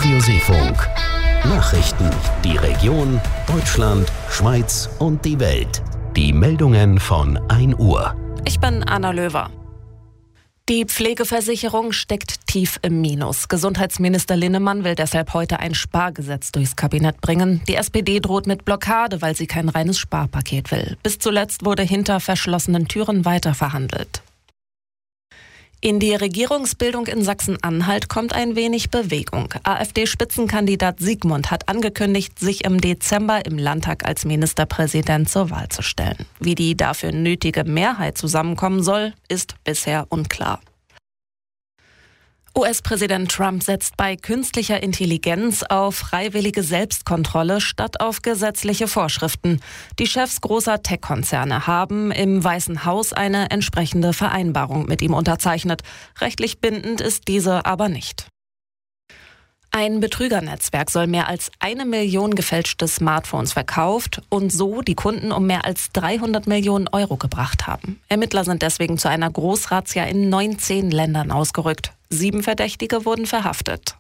Radio Seefunk. Nachrichten, die Region, Deutschland, Schweiz und die Welt. Die Meldungen von 1 Uhr. Ich bin Anna Löwer. Die Pflegeversicherung steckt tief im Minus. Gesundheitsminister Linnemann will deshalb heute ein Spargesetz durchs Kabinett bringen. Die SPD droht mit Blockade, weil sie kein reines Sparpaket will. Bis zuletzt wurde hinter verschlossenen Türen weiter verhandelt. In die Regierungsbildung in Sachsen-Anhalt kommt ein wenig Bewegung. AfD-Spitzenkandidat Siegmund hat angekündigt, sich im Dezember im Landtag als Ministerpräsident zur Wahl zu stellen. Wie die dafür nötige Mehrheit zusammenkommen soll, ist bisher unklar. US-Präsident Trump setzt bei künstlicher Intelligenz auf freiwillige Selbstkontrolle statt auf gesetzliche Vorschriften. Die Chefs großer Tech-Konzerne haben im Weißen Haus eine entsprechende Vereinbarung mit ihm unterzeichnet. Rechtlich bindend ist diese aber nicht. Ein Betrügernetzwerk soll mehr als 1 Million gefälschte Smartphones verkauft und so die Kunden um mehr als 300 Millionen Euro gebracht haben. Ermittler sind deswegen zu einer Großrazzia in 19 Ländern ausgerückt. 7 Verdächtige wurden verhaftet.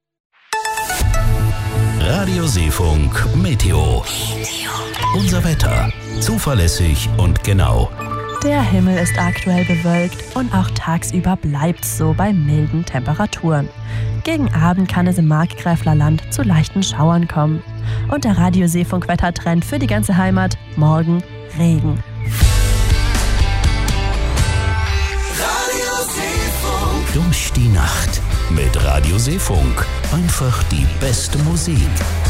Radio Seefunk Meteo. Unser Wetter. Zuverlässig und genau. Der Himmel ist aktuell bewölkt und auch tagsüber bleibt's so bei milden Temperaturen. Gegen Abend kann es im Markgräfler Land zu leichten Schauern kommen. Und der Radio Seefunk Wettertrend für die ganze Heimat: morgen Regen. Durch die Nacht mit Radio Seefunk. Einfach die beste Musik.